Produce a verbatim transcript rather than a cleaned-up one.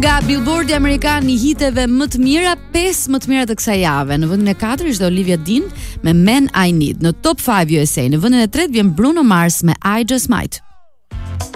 Nga Billboardi Amerikan i hiteve më të mira, pesë më të mira të kësaj jave. Në vendin e katërt ishte Olivia Dean me Men I Need. Në Top pesë U S A, në vendin e tretë vjen Bruno Mars me I Just Might.